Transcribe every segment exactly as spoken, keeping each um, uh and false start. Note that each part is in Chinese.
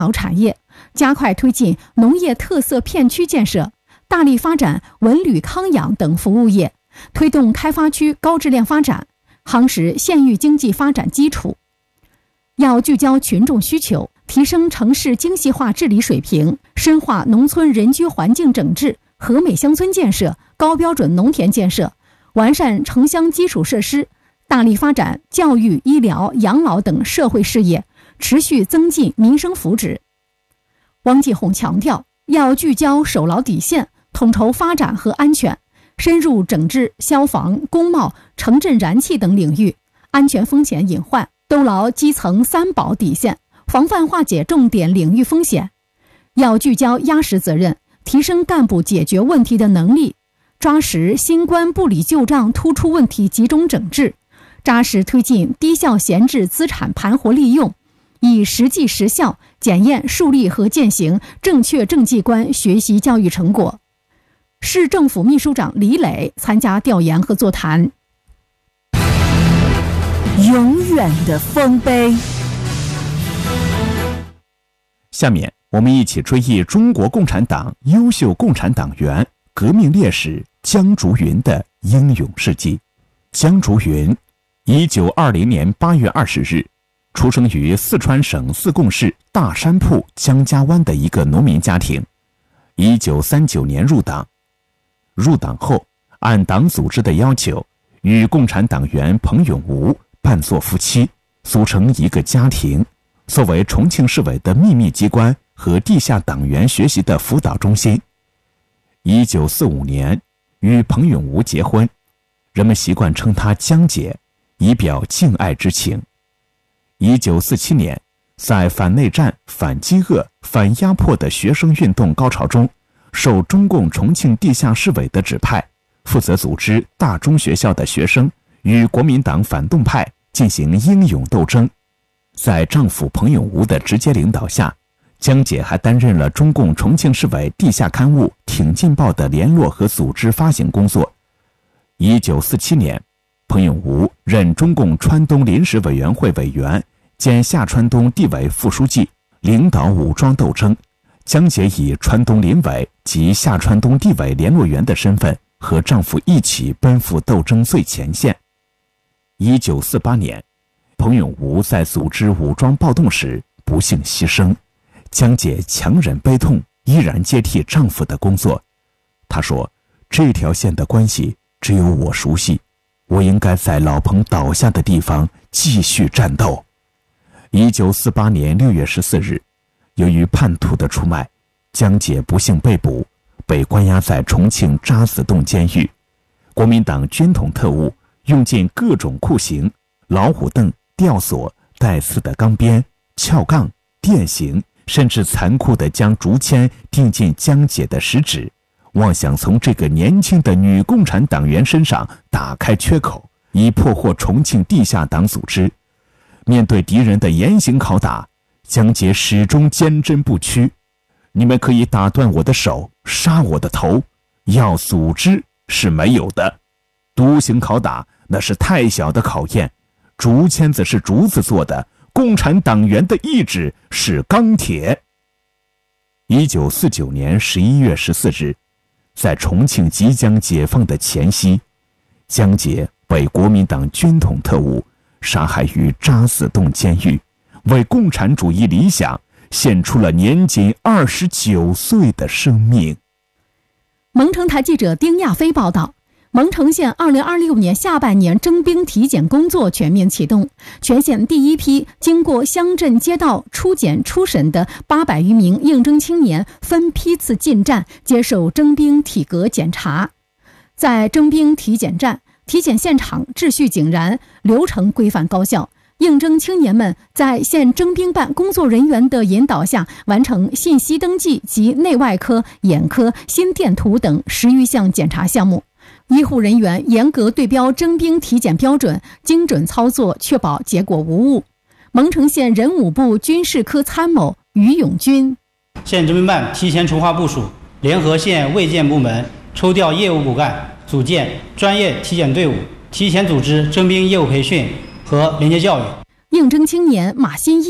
导产业，加快推进农业特色片区建设，大力发展文旅康养等服务业，推动开发区高质量发展，夯实县域经济发展基础。要聚焦群众需求，提升城市精细化治理水平，深化农村人居环境整治、和美乡村建设、高标准农田建设，完善城乡基础设施，大力发展教育、医疗、养老等社会事业，持续增进民生福祉。汪继红强调，要聚焦守牢底线，统筹发展和安全，深入整治消防、工贸、城镇燃气等领域安全风险隐患，兜牢基层三保底线，防范化解重点领域风险。要聚焦压实责任，提升干部解决问题的能力，抓实新冠部里旧账突出问题集中整治，扎实推进低效闲置资产盘活利用，以实际实效检验树立和践行正确政绩观学习教育成果。市政府秘书长李磊参加调研和座谈。 永远的丰碑。 下面我们一起追忆中国共产党优秀共产党员、革命烈士江竹云的英勇事迹。江竹云，一九二零年八月二十日，出生于四川省自贡市大山铺江家湾的一个农民家庭。一九三九年入党，入党后，按党组织的要求，与共产党员彭永吾扮作夫妻，组成一个家庭，作为重庆市委的秘密机关和地下党员学习的辅导中心。一九四五年，与彭永吾结婚，人们习惯称她江姐，以表敬爱之情。一九四七年，在反内战、反饥饿、反压迫的学生运动高潮中，受中共重庆地下市委的指派，负责组织大中学校的学生与国民党反动派进行英勇斗争。在丈夫彭永吾的直接领导下，江姐还担任了中共重庆市委地下刊物《挺进报》的联络和组织发行工作。一九四七年，彭永吾任中共川东临时委员会委员兼下川东地委副书记，领导武装斗争。江姐以川东临委及下川东地委联络员的身份，和丈夫一起奔赴斗争最前线。一九四八年，彭永吾在组织武装暴动时不幸牺牲，江姐强忍悲痛，依然接替丈夫的工作。她说，这条线的关系只有我熟悉，我应该在老彭倒下的地方继续战斗。一九四八年六月十四日，由于叛徒的出卖，江姐不幸被捕，被关押在重庆渣滓洞监狱。国民党军统特务用尽各种酷刑，老虎凳、吊索、带刺的钢鞭、撬杠、电刑，甚至残酷地将竹签钉进江姐的食指，妄想从这个年轻的女共产党员身上打开缺口，以破获重庆地下党组织。面对敌人的严刑拷打，江姐始终坚贞不屈。你们可以打断我的手，杀我的头，要组织是没有的。独行拷打那是太小的考验，竹签子是竹子做的，共产党员的意志是钢铁。一九四九年十一月十四日，在重庆即将解放的前夕，江姐被国民党军统特务杀害于渣滓洞监狱，为共产主义理想献出了年仅二十九岁的生命。 蒙城台记者丁亚飞报道，蒙城县二零二六年下半年征兵体检工作全面启动，全县第一批经过乡镇街道初检初审的八百余名应征青年分批次进站接受征兵体格检查。在征兵体检站，体检现场秩序井然，流程规范高效。应征青年们在县征兵办工作人员的引导下，完成信息登记及内外科、眼科、心电图等十余项检查项目。医护人员严格对标征兵体检标准，精准操作，确保结果无误。蒙城县人武部军事科参谋于永军： 县征兵办提前筹划部署，联合县卫健部门抽调业务骨干，组建专业体检队伍，提前组织征兵业务培训和连接教育。 应征青年马新义：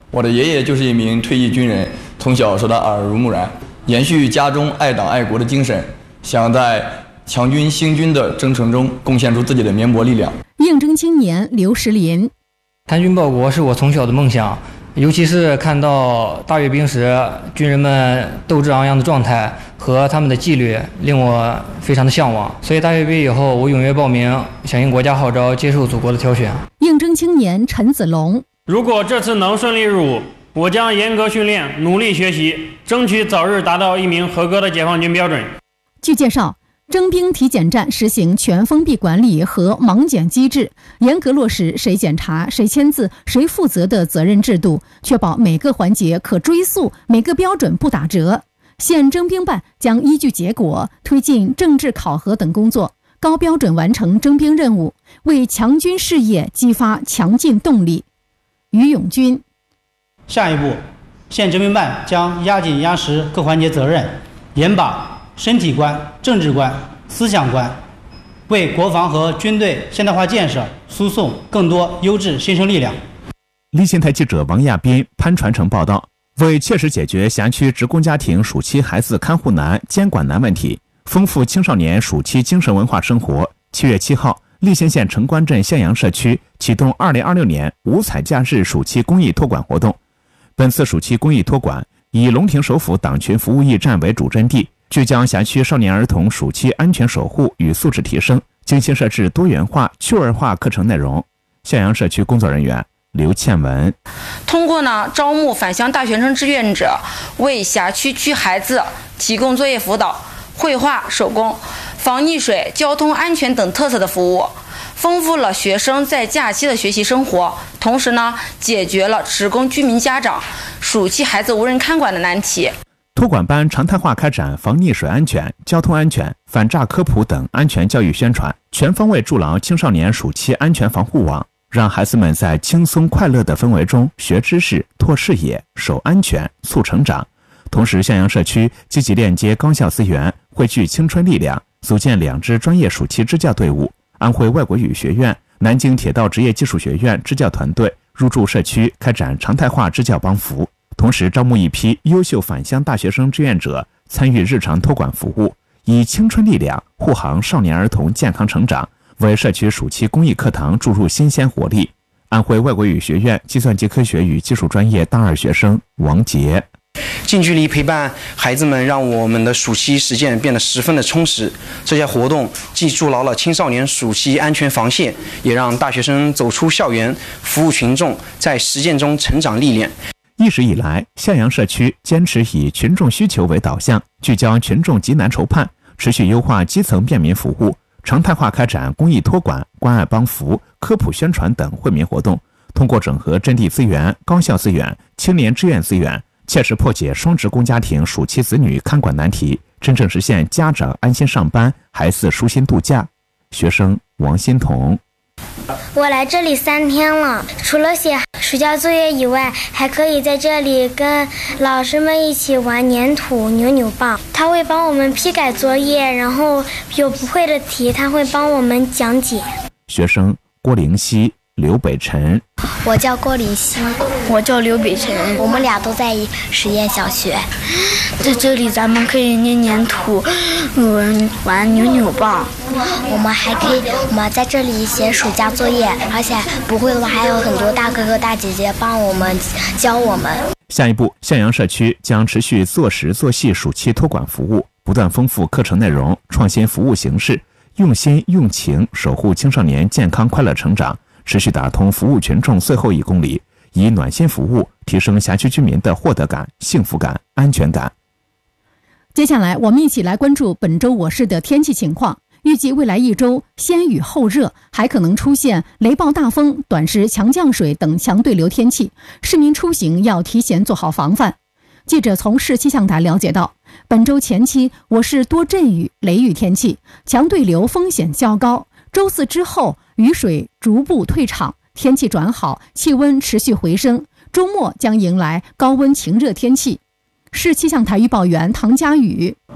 我的爷爷就是一名退役军人，从小受他耳濡目染，延续家中爱党爱国的精神，想在强军兴军的征程中贡献出自己的绵薄力量。 应征青年刘石林， 参军报国是我从小的梦想，尤其是看到大阅兵时军人们斗志昂扬的状态和他们的纪律，令我非常的向往。所以大阅兵以后，我踊跃报名，响应国家号召，接受祖国的挑选。 应征青年陈子龙， 如果这次能顺利入伍，我将严格训练，努力学习，争取早日达到一名合格的解放军标准。 据介绍，征兵体检站实行全封闭管理和盲检机制，严格落实谁检查、谁签字、谁负责的责任制度，确保每个环节可追溯，每个标准不打折。县征兵办将依据结果推进政治考核等工作，高标准完成征兵任务，为强军事业激发强劲动力。于永军， 下一步，县征兵办将压紧压实各环节责任，严把身体关、政治关、思想关，为国防和军队现代化建设输送更多优质新生力量。 立新台记者王亚斌、潘传承报道。为切实解决辖区职工家庭暑期孩子看护难、监管难问题，丰富青少年暑期精神文化生活，七月七号，立新县城关镇向阳社区启动二零二六年五彩假日暑期公益托管活动。本次暑期公益托管以龙亭首府党群服务驿站为主阵地，聚焦辖区少年儿童暑期安全守护与素质提升，精心设置多元化、趣味化课程内容。向阳社区工作人员刘倩文， 通过呢招募返乡大学生志愿者，为辖区区孩子提供作业辅导、绘画、手工、防溺水、交通安全等特色的服务，丰富了学生在假期的学习生活，同时呢解决了职工居民家长暑期孩子无人看管的难题。 托管班常态化开展防溺水安全、交通安全、反诈科普等安全教育宣传，全方位筑牢青少年暑期安全防护网，让孩子们在轻松快乐的氛围中学知识、拓视野、守安全、促成长。同时，向阳社区积极链接高校资源，汇聚青春力量，组建两支专业暑期支教队伍。安徽外国语学院、南京铁道职业技术学院支教团队入驻社区，开展常态化支教帮扶。同时，招募一批优秀返乡大学生志愿者参与日常托管服务，以青春力量护航少年儿童健康成长，为社区暑期公益课堂注入新鲜活力。安徽外国语学院计算机科学与技术专业大二学生王杰， 近距离陪伴孩子们，让我们的暑期实践变得十分的充实。这些活动既筑牢了青少年暑期安全防线，也让大学生走出校园，服务群众，在实践中成长历练。 一直以来，向阳社区坚持以群众需求为导向，聚焦群众急难愁盼，持续优化基层便民服务，常态化开展公益托管、关爱帮扶、科普宣传等惠民活动，通过整合阵地资源、高校资源、青年志愿资源，切实破解双职工家庭暑期子女看管难题，真正实现家长安心上班，孩子舒心度假。学生王欣彤， 我来这里三天了，除了写暑假作业以外，还可以在这里跟老师们一起玩粘土、扭扭棒。他会帮我们批改作业，然后有不会的题，他会帮我们讲解。 学生郭灵溪、刘北辰， 我叫郭灵溪， 我叫刘北辰， 我们俩都在实验小学。 在这里咱们可以捏粘土，嗯，玩扭扭棒。 我们还可以，我们在这里写暑假作业，而且不会的话还有很多大哥哥大姐姐帮我们教我们。 下一步，向阳社区将持续做实做细暑期托管服务，不断丰富课程内容，创新服务形式，用心用情守护青少年健康快乐成长，持续打通服务群众最后一公里，以暖心服务提升辖区居民的获得感、幸福感、安全感。 接下来我们一起来关注本周我市的天气情况。预计未来一周先雨后热，还可能出现雷暴大风、短时强降水等强对流天气，市民出行要提前做好防范。记者从市气象台了解到，本周前期我市多阵雨、雷雨天气，强对流风险较高。周四之后雨水逐步退场，天气转好，气温持续回升，周末将迎来高温晴热天气。市气象台预报员唐佳宇，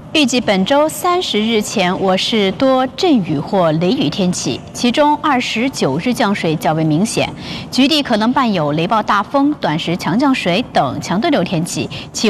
预计本周三十日前，我市多阵雨或雷雨天气，其中二十九日降水较为明显，局地可能伴有雷暴大风、短时强降水等强对流天气。